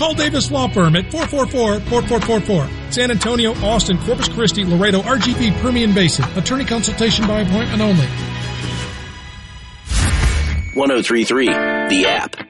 Call Davis Law Firm at 444-4444. San Antonio, Austin, Corpus Christi, Laredo, RGV, Permian Basin. Attorney consultation by appointment only. 103.3 The App.